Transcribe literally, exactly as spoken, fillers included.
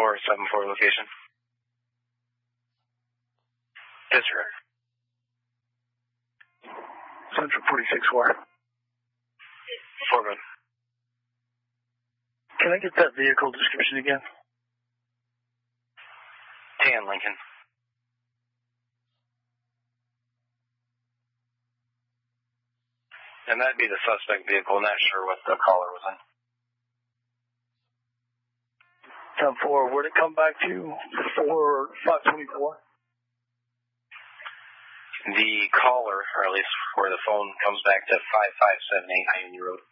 four seven four location. Disregard. Central forty-six four. Foreman. Can I get that vehicle description again? Tan Lincoln. And that'd be the suspect vehicle. Not sure what the caller was in. ten four, where'd it come back to? four five twenty-four? The caller, or at least where the phone comes back to five five seven eight Ionia Road.